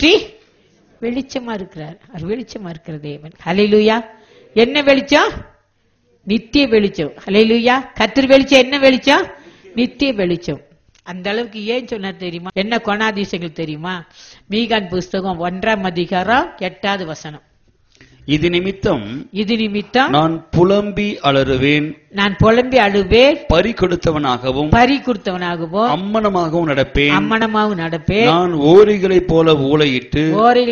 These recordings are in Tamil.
சுற்றி வெளிச்சமா இருக்கிறார். அவர் வெளிச்சமா இருக்கிற தேவன். ஹல்லேலூயா. என்ன வெளிச்சம்? நித்திய வெளிச்சம். ஹல்லேலூயா. கர்த்தர் வெளிச்சம் என்ன வெளிச்சம்? நித்திய வெளிச்சம். அந்த அளவுக்கு ஏன் சொன்னார் தெரியுமா? என்ன குணாதிசயங்கள் தெரியுமா? மீகான் புஸ்தகம் 1ஆம் அதிகாரம் 8வது வசனம். இது நிமித்தம் நான் புலம்பி அலறுவேன், பறி கொடுத்தவனாகவும் அம்மனமாகவும் நடப்பேன். நான் ஓரிகளைப் போல ஊளையிட்டு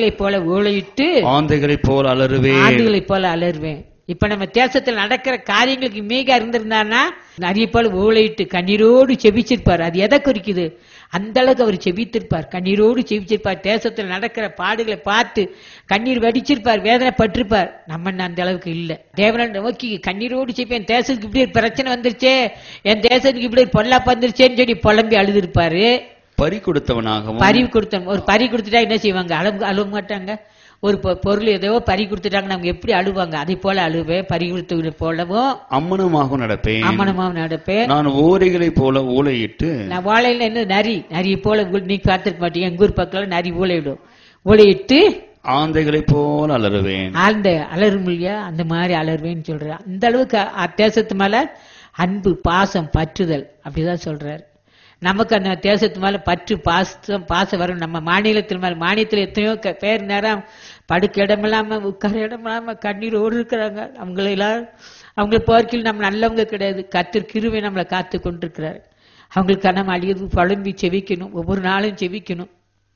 ஆந்தைகளைப் போல அலறுவேன். இப்ப நம்ம தேசத்தில் நடக்கிற காரியங்களுக்கு மீகா இருந்திருந்தாருன்னா நிறைய போல ஊழையிட்டு கண்ணீரோடு செபிச்சிருப்பார். அது எதை குறிக்குது? அந்த அளவுக்கு அவர் செபித்திருப்பார், கண்ணீரோடு செபிச்சிருப்பார். தேசத்தில் நடக்கிற பாடுகளை பார்த்து கண்ணீர் வடிச்சிருப்பார், வேதனைப்பட்டிருப்பார். நம்ம அந்த அளவுக்கு இல்ல. தேவனை நோக்கி கண்ணீரோடு செப்பி, என் தேசத்துக்கு இப்படி ஒரு பிரச்சனை வந்துருச்சே, என் தேசத்துக்கு இப்படி ஒரு பொல்லாப்பு வந்துருச்சேன்னு சொல்லி புலம்பி அழுதுருப்பாரு. பறி கொடுத்தவனாகவும். ஒரு பறி கொடுத்துட்டா என்ன செய்வாங்க? அழுவ மாட்டாங்க. ஒரு பொருள் ஏதோ பறி கொடுத்துட்டாங்க, நம்ம எப்படி அழுவாங்க? அதை போல அழுவேன். பறி கொடுத்து போலவும் அம்மனமாக நடப்பேன். நான் ஓரைகளைப் போல ஊளையிட்டு. நான் வாழையில என்ன நரி போல நீ பார்த்திருக்க மாட்டீங்க. எங்க ஊர் பக்கம் நரி ஊழையிட்டு ஆந்தைகளைப் போல அலறுவேன். அலரும் இல்லையா? அந்த மாதிரி அலறுவேன்னு சொல்றாரு. அந்த அளவுக்கு தேசத்து மேல அன்பு, பாசம், பற்றுதல் அப்படிதான் சொல்றாரு. நமக்கு அந்த தேசத்து மேல பற்று, பாசம் வரும். நம்ம மாநிலத்தில் மேல, மாநிலத்தில் எத்தனையோ பேர் நேரம் படுக்க இடம் இல்லாம, உட்கார இடம் இல்லாம கண்ணீரோடு இருக்கிறாங்க. அவங்களை பார்க்கையில் நம்ம நல்லவங்க கிடையாது. கர்த்தர் கிருபை நம்மளை காத்து கொண்டிருக்கிறார். அவங்களுக்கு நம்ம அழியது புலம்பி செவிக்கணும், ஒவ்வொரு நாளும் செவிக்கணும்.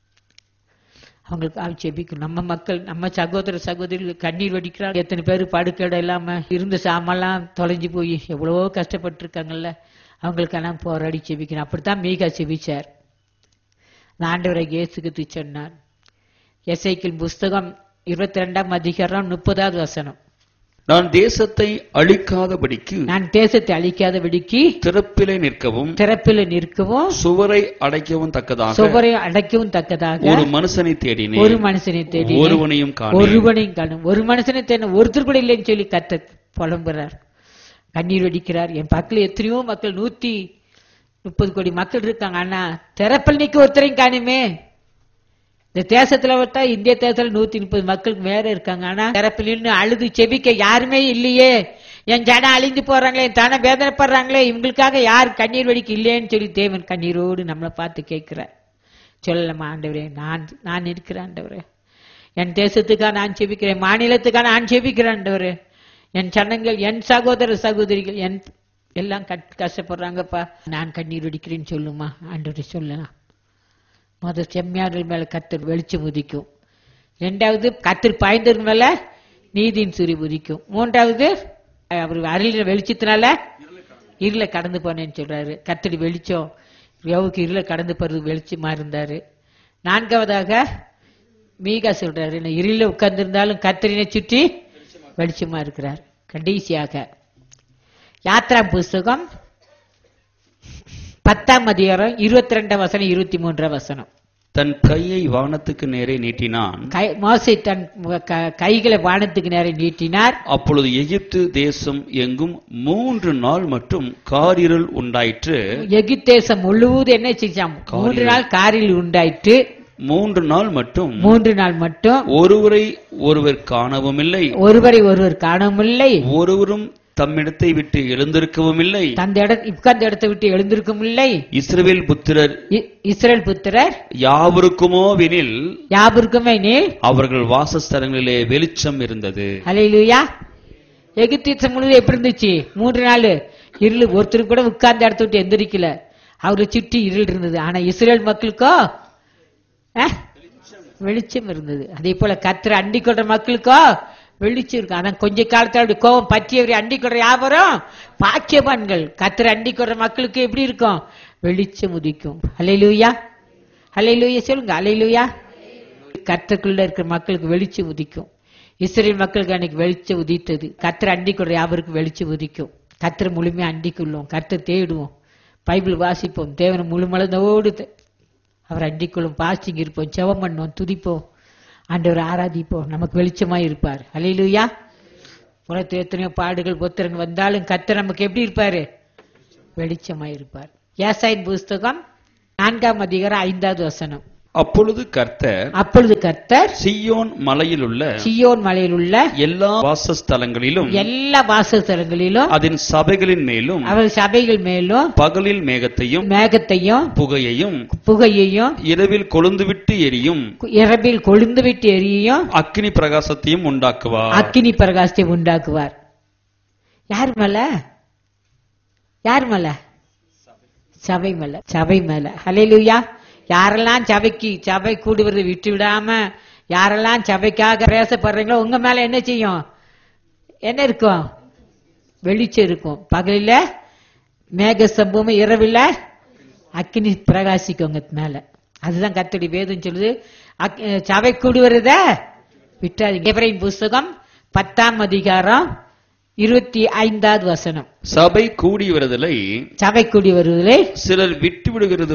அவங்களுக்கு செபிக்கணும். நம்ம மக்கள், நம்ம சகோதர சகோதரிகள் கண்ணீர் வடிக்கிறாங்க. எத்தனை பேர் படுக்க இடம் இல்லாம இருந்த சாமெல்லாம் தொலைஞ்சு போய் எவ்வளவோ கஷ்டப்பட்டு இருக்காங்கல்ல. அவங்களுக்கெல்லாம் போராடி செபிக்கணும். அப்படித்தான் மீகா செபிச்சார். ஆண்டவரை இயேசுக்கு சொன்னார். எசேக்கியேல் புஸ்தகம் 22ஆம் அதிகாரம் 30வது வசனம். நான் தேசத்தை அழிக்காதபடிக்கு திறப்பிலே நிற்கவும் சுவரை அடைக்கவும் தக்கதாக ஒரு மனுஷனை தேடினேன். ஒருவனையும் காணும். ஒரு மனுஷனை தேடின, ஒருத்தர் கூட இல்லைன்னு சொல்லி கர்த்தர் புலம்புறார், கண்ணீர் வடிக்கிறார். என் பக்கத்துல எத்தனையோ மக்கள், 130 கோடி மக்கள் இருக்காங்க. ஆனா திறப்பில் நிக்க ஒருத்தரையும் காணுமே. இந்த தேசத்துல விட்டா, இந்திய தேசத்துல 130 மக்களுக்கு மேல இருக்காங்க. ஆனா திறப்பில் நின்று அழுது செபிக்க யாருமே இல்லையே. என் ஜனம் அழிந்து போறாங்களே, என் தானே வேதனைப்படுறாங்களே, இவங்களுக்காக யார் கண்ணீர் வடிக்க இல்லையேன்னு சொல்லி தேவன் கண்ணீரோடு நம்மளை பார்த்து கேட்கிறார். சொல்லலாமா? ஆண்டவரே, நான் இருக்கிறேன் ஆண்டவரே. என் தேசத்துக்காக நான் செபிக்கிறேன், மாநிலத்துக்காக நான் செபிக்கிறேன் ஆண்டவரே. என் சனங்கள், என் சகோதர சகோதரிகள் எல்லாம் கஷ்டப்படுறாங்கப்பா, நான் கண்ணீர் வடிக்கிறேன்னு சொல்லுமா ஆண்டவரே. சொல்லலாம். முதல் செம்மையார்கள் மேல கர்த்தர் வெளிச்சம் உதிக்கும். 2வது கர்த்தர் பாய்ந்தவர் மேல நீதியின் சூரிய உதிக்கும். 3வது அவர் அருளின வெளிச்சத்தினால இருளை கடந்து போனேன்னு சொல்றாரு. கர்த்தர் வெளிச்சம் யோவுக்கு இருளை கடந்து போறது வெளிச்சமா இருந்தாரு. 4வதாக மீகா சொல்றாரு, இருள உட்கார்ந்து இருந்தாலும் கர்த்தரினை சுற்றி வெளிச்சமா இருக்கிறார். கடைசியாக யாத்ரா புஸ்தகம் 10ஆம் அதிகாரம் 22ஆம் வசனம் 23ஆம் வசனம். தன் கையை வானத்துக்கு நேரே நீட்டினான். மோசே தன் கைகளை வானத்துக்கு நேரே நீட்டினார். அப்பொழுது எகிப்து தேசம் எங்கும் 3 நாள் மட்டும் காரிருள் உண்டாயிற்று. எகிப்து தேசம் முழுவதும் என்ன செஞ்சான்? 3 நாள் காரிருள் உண்டாயிற்று. 3 நாள் மட்டும் ஒருவரை ஒருவர் காணவும் இல்லை. ஒருவரும் தம்மிடத்தை விட்டு எழுந்திருக்கவும் இல்லை. உட்கார்ந்த இடத்தை விட்டு எழுந்திருக்கவும் இல்லை. இஸ்ரவேல் புத்திரர் யாவருக்குமே அவர்கள் வாசஸ்தலங்களிலே வெளிச்சம் இருந்தது. ஹல்லேலூயா. எகிப்து தேசம் முழுவதும் எப்படி இருந்துச்சு? 3 நாள் இருள். ஒருத்தர் கூட உட்கார்ந்த இடத்தை விட்டு எந்திரிக்கல. அவரை சுற்றி இருள் இருந்தது. ஆனா இஸ்ரவேல் மக்களுக்கோ வெளிச்சம் இருந்தது. அதே போல கர்த்தர் அண்டிக் கொள்ற மக்களுக்கோ வெளிச்சம் இருக்கு. ஆனா கொஞ்ச காலத்தோட கோபம் பற்றியவரை அண்டிக் கொள்ற யாவரும் பாக்கியவான்கள். கர்த்தர் அண்டிக் கொள்ற மக்களுக்கு எப்படி இருக்கும்? வெளிச்சம் உதிக்கும். ஹல்லேலூயா, ஹல்லேலூயா சொல்லுங்க. ஹல்லேலூயா. கர்த்தருக்குள்ள இருக்கிற மக்களுக்கு வெளிச்சம் உதிக்கும். இஸ்ரவேல் மக்களுக்கு அன்னைக்கு வெளிச்சம் உதித்தது. கர்த்தர் அண்டிக் கொள்ற யாவருக்கும் வெளிச்சம் உதிக்கும். கர்த்தர் முழுமையா அண்டிக் கொள்ளுவோம். கர்த்தர் தேடுவோம். பைபிள் வாசிப்போம். தேவனை முழுமளதோடு அவர் அண்டிக்குள்ளும். பாஸ்டிங் இருப்போம், ஜெபம் பண்ணுவோம், துதிப்போம், ஆண்டவரை ஆராதிப்போம். நமக்கு வெளிச்சமா இருப்பார். ஹல்லேலூயா. உலகத்தில் எத்தனையோ பாடுகள் பொத்திரங்க வந்தாலும் கர்த்தர் நமக்கு எப்படி இருப்பாரு? வெளிச்சமா இருப்பார். ஏசாயா புஸ்தகம் 4ஆம் அதிகாரம் 5வது வசனம். அப்பொழுது கர்த்தர் சீயோன் மலையிலுள்ள எல்லா வாசஸ்தலங்களிலும் அதன் சபைகளின் மேலும் பகலில் மேகத்தையும் புகையையும் இரவில் கொழுந்துவிட்டு எரியும் அக்கினி பிரகாசத்தையும் உண்டாக்குவார். யார் மேல? சபை மேல. ஹல்லேலூயா. யாரெல்லாம் சபை கூடுவதை விட்டு விடாம யாரெல்லாம் சபைக்காக பிரயாசப்படுறீங்களோ உங்க மேல என்ன செய்யும்? என்ன இருக்கும்? வெளிச்சம் இருக்கும். பகலில மேக சம்பவம், இரவில அக்கினி பிரகாசிக்கும் உங்க மேல. அதுதான் கர்த்தருடைய வேதம் சொல்லுது. சபை கூடுவத விட்டாதீங்க. எபிரேயர் புஸ்தகம் 10ஆம் அதிகாரம் 25வது வசனம். சபை கூடி வருதலை சிலர் விட்டு விடுவது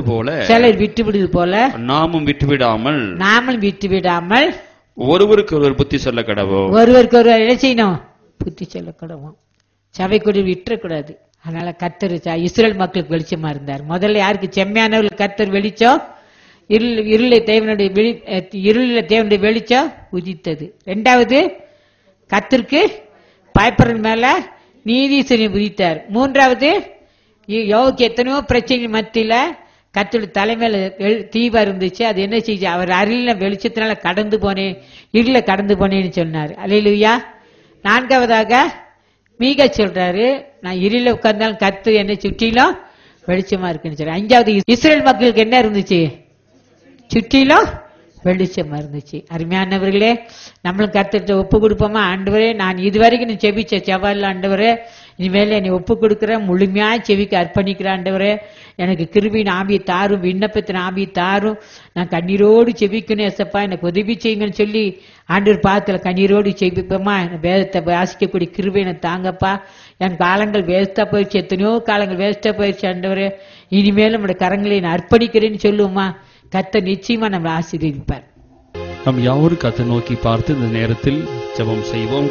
போல நாமும் விட்டுவிடாமல் ஒருவருக்கு ஒருவர் புத்தி சொல்ல கடவோம். என்ன செய்யணும்? புத்தி சொல்ல கடவோம். சபை கூடி விட்டுறக்கூடாது. அதனால கர்த்தர் இஸ்ரேல் மக்களுக்கு வெளிச்சமா இருந்தார். முதல்ல யாருக்கு? செம்மையானவர்கள் கர்த்தர் வெளிச்சம், இருளில தேவனுடைய வெளிச்சம் உதித்தது. இரண்டாவது, கர்த்தருக்கு பயப்படுற மேல நீதீசனை உதித்தார். மூன்றாவது, யோவுக்கு எத்தனையோ பிரச்சனை மத்தியில கர்த்தருடைய தலைமையில தீபா இருந்துச்சு. அது என்ன செய்ய? அவர் அருளின வெளிச்சத்தினால இருள கடந்து போனேன்னு சொன்னார். அல்லேலூயா. நான்காவதாக மீகா சொல்றாரு, நான் இருள உட்கார்ந்தாலும் கர்த்தர் என்னை சுற்றிலும் வெளிச்சமா இருக்குன்னு சொல்ற. அஞ்சாவது, இஸ்ரேல் மக்களுக்கு என்ன இருந்துச்சு? சுற்றிலும் வெளிச்சமா இருந்துச்சு. அருமையானவர்களே, நம்மளும் கர்த்தர்கிட்ட ஒப்பு கொடுப்போமா? ஆண்டவரே, நான் இதுவரைக்கும் செபிச்ச செவ்வாயில் ஆண்டவரே, இனிமேல் என்னை ஒப்பு கொடுக்கிறேன், முழுமையா செவிக்க அர்ப்பணிக்கிறேன் ஆண்டவரே. எனக்கு கிருபையின் ஆவியை தாரும், விண்ணப்பத்தின் ஆவியை தாரும், நான் கண்ணீரோடு செபிக்கணும் ஏசப்பா, எனக்கு உதவி செய்யுங்கன்னு சொல்லி ஆண்டவர் பாத்துல கண்ணீரோடு செபிப்போமா? வேதத்தை வாசிக்கக்கூடிய கிருபை எனக்கு தாங்கப்பா. என் காலங்கள் வேஸ்டா போயிடுச்சு, எத்தனையோ காலங்கள் வேஸ்டா போயிடுச்சு ஆண்டவரே. இனிமேலும் நம்முடைய கரங்களை நான் அர்ப்பணிக்கிறேன்னு சொல்லுவோமா? கர்த்தர் நிச்சயமா நம்மளை ஆசீர்வதிப்பார். நம் யாவரும் கர்த்தரை நோக்கி பார்த்து இந்த நேரத்தில் ஜெபம் செய்வோம்.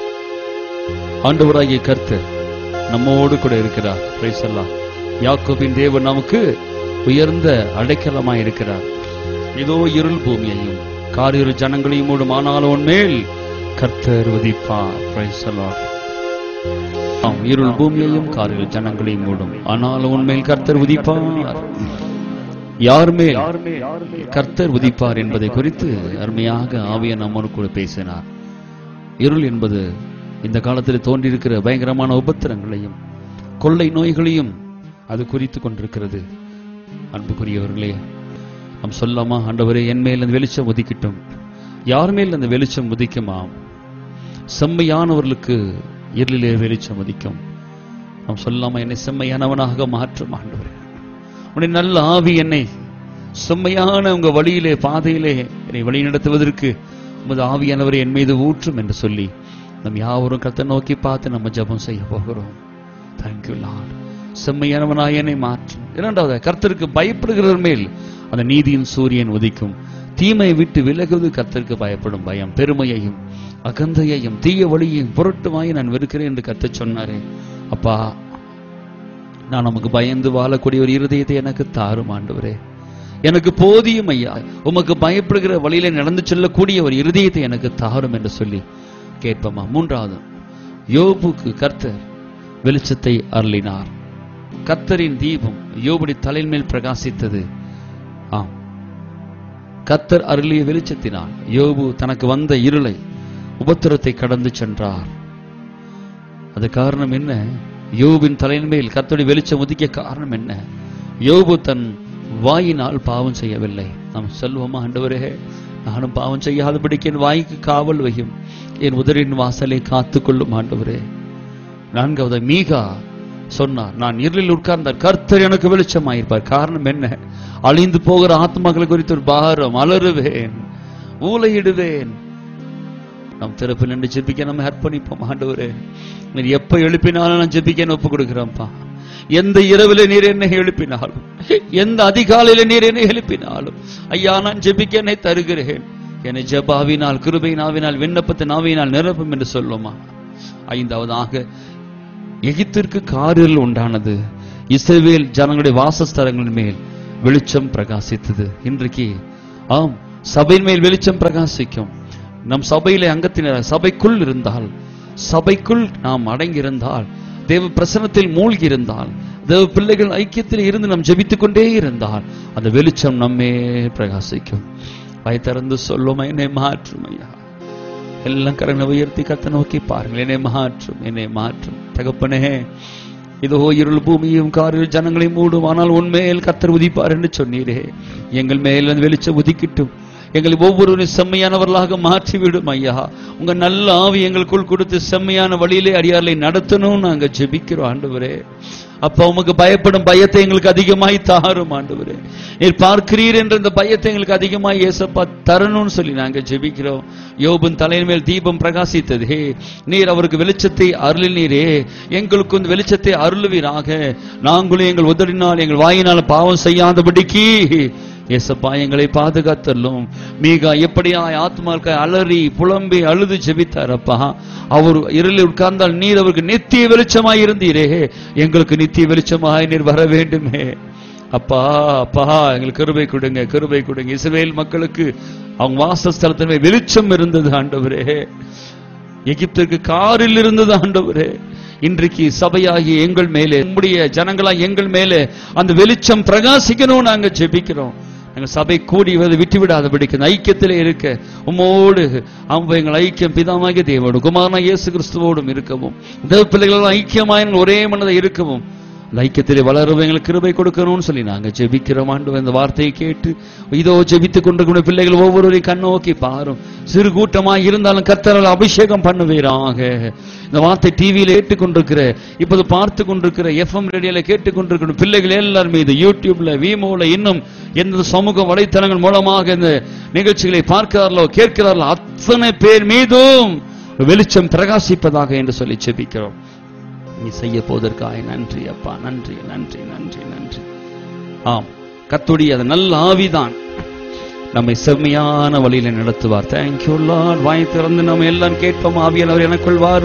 ஆண்டவராகிய கர்த்தர் நம்மோடு கூட இருக்கிறார். பிரைஸ் அல்லாஹ். யாக்கோபின் தேவன் நமக்கு உயர்ந்த அடைக்கலமாய் இருக்கிறார். இதோ இருள் பூமியையும் காரிருள் ஜனங்களையும் மூடும், ஆனாலும் உன்மேல் கர்த்தர் உதிப்பார். பிரைஸ் அல்லாஹ். இருள் பூமியையும் காரிருள் ஜனங்களையும் மூடும், ஆனாலும் உன்மேல் கர்த்தர் உதிப்பார். யாருமே கர்த்தர் உதிப்பார் என்பதை குறித்து அருமையாக ஆவியானவர் நம்மோடு கூட பேசினார். இருள் என்பது இந்த காலத்தில் தோன்றியிருக்கிற பயங்கரமான உபத்திரங்களையும் கொள்ளை நோய்களையும் அது குறித்து கொண்டிருக்கிறது. அன்புக்குரியவர்களே, நாம் சொல்லாமா, ஆண்டவரே என் மேல் அந்த வெளிச்சம் உதிக்கட்டும். யார் மேல் அந்த வெளிச்சம் உதிக்குமாம்? செம்மையானவர்களுக்கு இருளிலே வெளிச்சம் உதிக்கும். நாம் சொல்லாமா, என்னை செம்மையானவனாக மாற்றும் ஆண்டவரே, உன்னுடைய நல்ல ஆவி என்னை செம்மையான உங்க வழியிலே பாதையிலே என்னை வழி நடத்துவதற்கு உமது ஆவியானவரை என் மீது ஊற்றும் என்று சொல்லி நம் யாவரும் கர்த்தரை நோக்கி பார்த்து நம்ம ஜெபம் செய்ய போகிறோம். Thank you Lord. செம்மையானவனாய் என்னை மாற்றும். இரண்டாவது, கர்த்தருக்கு பயப்படுகிறவர் மேல் அந்த நீதியின் சூரியன் உதிக்கும். தீமையை விட்டு விலகுவது கர்த்தருக்கு பயப்படும் பயம். பெருமையையும் அகந்தையையும் தீய வழியையும் பொருட்டுமாய் நான் வெறுக்கிறேன் என்று கர்த்தர் சொன்னாரே. அப்பா, நான் நமக்கு பயந்து வாழக்கூடிய ஒரு இருதயத்தை எனக்கு தாரும் ஆண்டவரே. எனக்கு போதியும் ஐயா, உமக்கு பயப்படுகிற வழியில நடந்து செல்லக்கூடிய ஒரு இருதயத்தை எனக்கு தாரும் என்று சொல்லி கேட்போமா? மூன்றாவது, யோபுக்கு கர்த்தர் வெளிச்சத்தை அருளினார். கர்த்தரின் தீபம் யோபுடைய தலையின் மேல் பிரகாசித்தது. ஆம், கர்த்தர் அருளிய வெளிச்சத்தினால் யோபு தனக்கு வந்த இருளை உபத்திரத்தை கடந்து சென்றார். அது காரணம் என்ன? யோபின் தலையின் மேல் கர்த்தருடைய வெளிச்சம் உதிக்க காரணம் என்ன? யோபு தன் வாயினால் பாவம் செய்யவில்லை. நாம் சொல்வோமா, ஆண்டவரே, நானும் பாவம் செய்யாதபடிக்கு என் வாய்க்கு காவல் வையும், என் உதரின் வாசலை காத்துக்கொள்ளும் ஆண்டவரே. நான்காவது, மீகா சொன்னார், நான் இருளில் உட்கார்ந்தார், கர்த்தர் எனக்கு வெளிச்சமாயிருப்பார். காரணம் என்ன? அழிந்து போகிற ஆத்மாக்கள் குறித்து ஒரு பாரம், அலறுவேன், ஊலையிடுவேன். நம் திறப்பில் நின்று ஜெபிக்க நம்ம அர்ப்பணிப்போம். ஆண்டவரே, நீர் எப்ப எழுப்பினாலும் நான் ஜெபிக்க ஒப்பு கொடுக்கிறேன்ப்பா. எந்த இரவில நீர் என்னை எழுப்பினாலும், எந்த அதிகாலையில நீர் என்னை எழுப்பினாலும் ஐயா, நான் ஜெபிக்க என்னை தருகிறேன். என்னை ஜெபாவினால், கிருபையினாவினால், விண்ணப்பத்தின் ஆவியினால் நிரப்பும் என்று சொல்லுமா? ஐந்தாவதாக, எகிப்திற்கு காரில் உண்டானது. இஸ்ரவேல் ஜனங்களுடைய வாசஸ்தலங்களின் மேல் வெளிச்சம் பிரகாசித்தது. இன்றைக்கு ஆம், சபையின் மேல் வெளிச்சம் பிரகாசிக்கும். நம் சபையிலே அங்கத்தினர் சபைக்குள் இருந்தால், சபைக்குள் நாம் அடங்கியிருந்தால், தேவ பிரசன்னத்தில் மூழ்கி இருந்தால், தேவ பிள்ளைகள் ஐக்கியத்தில் இருந்து நாம் ஜெபித்துக் கொண்டே இருந்தால் அந்த வெளிச்சம் நம்மே பிரகாசிக்கும். வாய் திறந்து சொல்லுமா, என்னை மாற்றும் ஐயா. எல்லாம் கரங்களை உயர்த்தி கர்த்தரை நோக்கி பாருங்கள். என்னை மாற்றும், என்னை மாற்றும் தகப்பனே. இதோ இருள் பூமியும் காரில் ஜனங்களையும் மூடும், ஆனால் உன்மேல் கர்த்தர் உதிப்பார் என்று சொன்னீரே. எங்கள் மேல் அந்த வெளிச்சம் உதிக்கிட்டும். எங்களை ஒவ்வொருவரும் செம்மையானவர்களாக மாற்றிவிடும் ஐயா. உங்க நல்ல ஆவி எங்களுக்குள் கொடுத்து செம்மையான வழியிலே அடியார்களை நடத்தணும் நாங்க ஜெபிக்கிறோம் ஆண்டவரே. அப்ப உமக்கு பயப்படும் பயத்தை எங்களுக்கு அதிகமாய் தாரும் ஆண்டவரே. நீர் பார்க்கிறீர் என்ற இந்த பயத்தை எங்களுக்கு அதிகமாய் ஏசப்பா தரணும்னு சொல்லி நாங்க ஜெபிக்கிறோம். யோபின் தலையின் மேல் தீபம் பிரகாசித்ததே, நீர் அவருக்கு வெளிச்சத்தை அருளினீரே. எங்களுக்கு இந்த வெளிச்சத்தை அருளுவீராக. நாங்களும் எங்கள் உதடினால் எங்கள் வாயினால் பாவம் செய்யாதபடிக்கு ஏசப்பா எங்களை பாதுகாத்தல்லும். மீகா எப்படியாய் ஆத்மாக்கள் அலறி புலம்பி அழுது ஜெபித்தாரப்பா. அவர் இருளில் உட்கார்ந்தால் நீர் அவருக்கு நித்திய வெளிச்சமாய் இருந்தீரே. எங்களுக்கு நித்திய வெளிச்சமாய் நீர் வர வேண்டுமே அப்பா. அப்பா எங்களுக்கு கிருபை கொடுங்க, கிருபை கொடுங்க. இஸ்ரவேல் மக்களுக்கு அவங்க வாசஸ்தலத்திலே வெளிச்சம் இருந்தது ஆண்டவரே. எகிப்திற்கு காரில் இருந்தது ஆண்டவரே. இன்றைக்கு சபையாகி எங்கள் மேலே, நம்முடைய ஜனங்களாய் எங்கள் மேலே அந்த வெளிச்சம் பிரகாசிக்கணும் நாங்க ஜெபிக்கிறோம். எங்கள் சபை கூடி விட்டுவிடாதபடிக்கு ஐக்கியத்திலே இருக்க உம்மோடு எங்கள் ஐக்கியம் பிதாமாகிய தேவோடு குமாரனாகிய இயேசு கிறிஸ்துவோடும் இருக்கவும், தேவ பிள்ளைகளோடு ஐக்கியமாய் ஒரே மனதை இருக்கவும், ஐக்கியத்திலே வளரவும் எங்களுக்கு கிருபை கொடுக்கணும்னு சொல்லி நாங்க ஜெபிக்கிறோம் ஆண்டவரே. இந்த வார்த்தையை கேட்டு இதோ ஜெபித்துக் கொண்டிருக்கிற பிள்ளைகள் ஒவ்வொருவரையும் கண்ணோக்கி பாரும். சிறு கூட்டமாய் இருந்தாலும் கர்த்தரால் அபிஷேகம் பண்ணுவீராக. இந்த வார்த்தை டிவியில கேட்டுக்கொண்டிருக்கிற, இப்போது பார்த்து கொண்டிருக்கிற, FM ரேடியோல கேட்டுக்கொண்டிருக்கிற பிள்ளைகள் எல்லாரும் மீது, யூடியூப்ல, வீமோல, இன்னும் எந்த சமூக வலைத்தளங்கள் மூலமாக இந்த நிகழ்ச்சிகளை பார்க்கிறார்களோ கேட்கிறார்களோ அத்தனை பேர் மீதும் வெளிச்சம் பிரகாசிப்பதாக என்று சொல்லி ஜெபிக்கிறோம். நீ செய்ய போவதற்காக நன்றி அப்பா. நன்றி நன்றி நன்றி நன்றி. ஆம், கர்த்தருடைய அந்த நல்ல ஆவிதான் நம்மை செம்மையான வழியில நடத்துவார். Thank you Lord. வாய் திறந்து நம்ம எல்லாம் கேட்போம். ஆவியானவர் எனக்குள் வாரும்.